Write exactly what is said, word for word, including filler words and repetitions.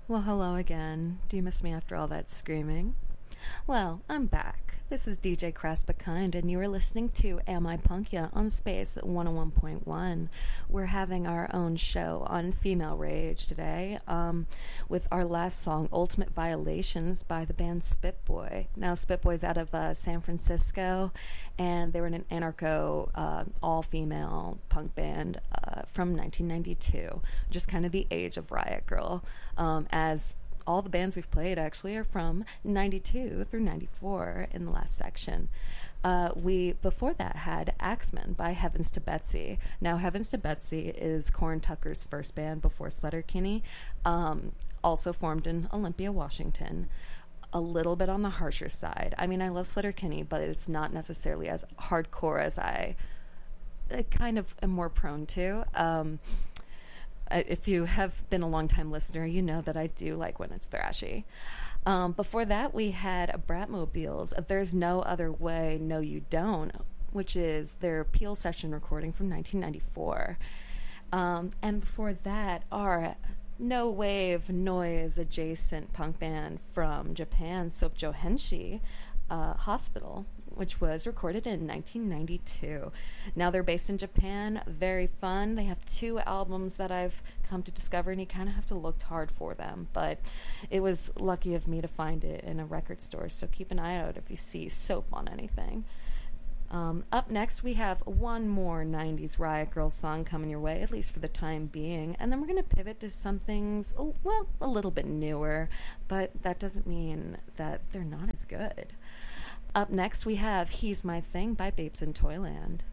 Well, hello again. Do you miss me after all that screaming? Well, I'm back. This is D J Craspakind, and you are listening to Am I Punk Ya on Space one oh one point one. We're having our own show on female rage today um, with our last song, Ultimate Violations, by the band Spitboy. Now, Spitboy's out of uh, San Francisco, and they were an anarcho, uh, all-female punk band uh, from nineteen ninety-two, just kind of the age of Riot Grrrl, um, as all the bands we've played actually are from ninety-two through ninety-four in the last section. Uh, we, before that, had Axeman by Heavens to Betsy. Now, Heavens to Betsy is Corin Tucker's first band before Sleater-Kinney, um, also formed in Olympia, Washington. A little bit on the harsher side. I mean, I love Sleater-Kinney, but it's not necessarily as hardcore as I, I kind of am more prone to. Um, If you have been a long-time listener, you know that I do like when it's thrashy. Um, before that, we had Bratmobiles, There's No Other Way, No You Don't, which is their Peel session recording from nineteen ninety-four. Um, and before that, our no wave noise adjacent punk band from Japan, Sopjo Henshi, uh, Hospital, which was recorded in nineteen ninety-two. Now they're based in Japan. Very fun. They have two albums that I've come to discover, and you kind of have to look hard for them. But it was lucky of me to find it in a record store, so keep an eye out if you see Soap on anything. Um, up next, we have one more nineties Riot Grrrl song coming your way, at least for the time being, and then we're going to pivot to some things, oh, well, a little bit newer, but that doesn't mean that they're not as good. Up next, we have He's My Thing by Babes in Toyland.